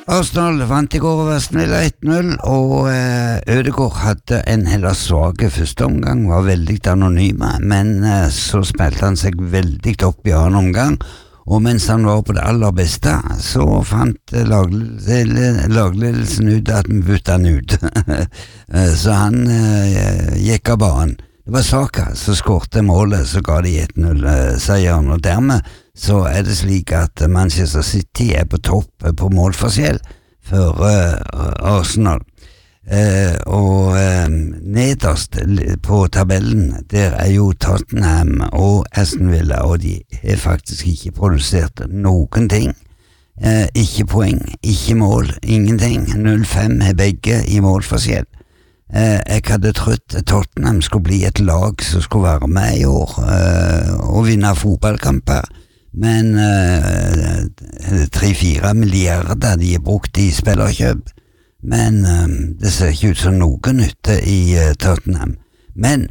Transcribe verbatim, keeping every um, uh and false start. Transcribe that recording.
Arsenal vant i går over Aston Villa ett null, og eh, Ødegaard hadde en heller svag første omgang, var veldig anonyme, men eh, så spilte han seg veldig opp i annen omgang, og mens han var på det aller beste, så fant eh, lagledelsen ut at vi bytte han ut. Så han eh, gikk av banen. Det var Saka som skårte målet, så ga de ett null-seieren, og dermed så er det slik at Manchester City er på topp på målforskjell for uh, Arsenal. Uh, og uh, nederst på tabellen, der er jo Tottenham og Aston Villa, og de har faktisk ikke produsert noen ting. Uh, ikke poeng, ikke mål, ingenting. null fem er begge i målforskjell. Uh, jeg hadde trodd Tottenham skulle bli et lag som skulle være med i år uh, og vinne fotballkamper. Men tre-fire uh, milliarder de er brukt i spillerkjøp, men uh, det ser ikke ut som noe nytte i uh, Tottenham. Men